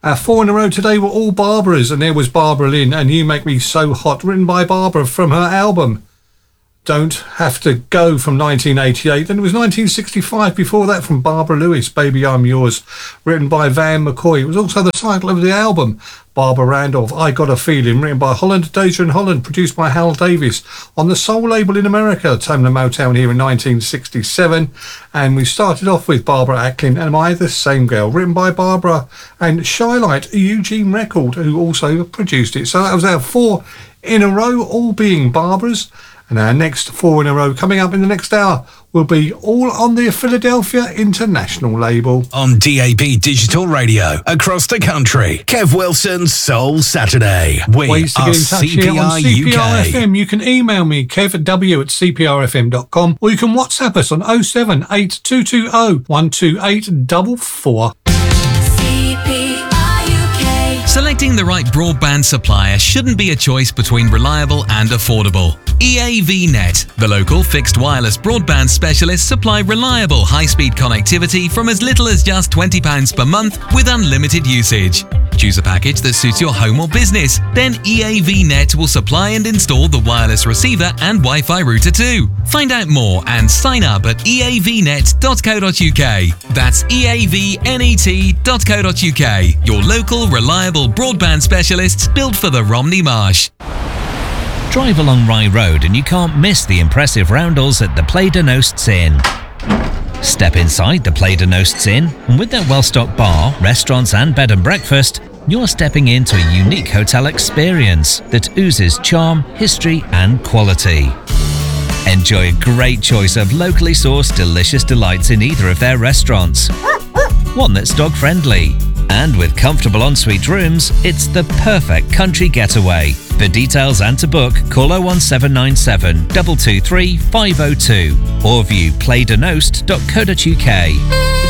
Our 4 in a row today were all Barbaras, and there was Barbara Lynn and You Make Me So Hot, written by Barbara from her album Don't Have to Go from 1988. Then it was 1965 before that from Barbara Lewis, Baby I'm Yours, written by Van McCoy. It was also the title of the album, Barbara Randolph, I Got a Feeling, written by Holland, Deja and Holland, produced by Hal Davis on the Soul label in America, Tamla Motown here in 1967. And we started off with Barbara Acklin, Am I the Same Girl, written by Barbara and Shylight, a Eugene Record, who also produced it. So that was our 4 in a row, all being Barbaras. And our next 4 in a row coming up in the next hour will be all on the Philadelphia International label. On DAB Digital Radio across the country, Kev Wilson's Soul Saturday. We Ways to are get in touch here on CPR FM. You can email me, kevw@cprfm.com, or you can WhatsApp us on 078 220 12844. Selecting the right broadband supplier shouldn't be a choice between reliable and affordable. EAVnet, the local fixed wireless broadband specialists, supply reliable high-speed connectivity from as little as just £20 per month with unlimited usage. Choose a package that suits your home or business. Then EAVnet will supply and install the wireless receiver and Wi-Fi router too. Find out more and sign up at eavnet.co.uk. That's eavnet.co.uk. Your local reliable broadband specialists built for the Romney Marsh. Drive along Rye Road and you can't miss the impressive roundels at the Play de Nosts Inn. Step inside the Play de Nosts Inn, and with their well-stocked bar, restaurants and bed and breakfast, you're stepping into a unique hotel experience that oozes charm, history and quality. Enjoy a great choice of locally sourced delicious delights in either of their restaurants. One that's dog-friendly. And with comfortable ensuite rooms, it's the perfect country getaway. For details and to book, call 01797 223 502 or view playdenost.co.uk.